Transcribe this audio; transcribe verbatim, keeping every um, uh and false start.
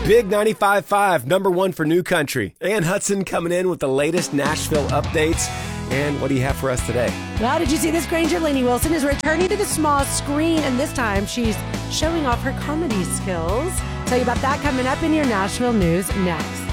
Big ninety-five point five, number one for New Country. Ann Hudson coming in with the latest Nashville updates. And what do you have for us today? Well, did you see this? Granger Lainey Wilson is returning to the small screen, and this time she's showing off her comedy skills. Tell you about that coming up in your Nashville news next.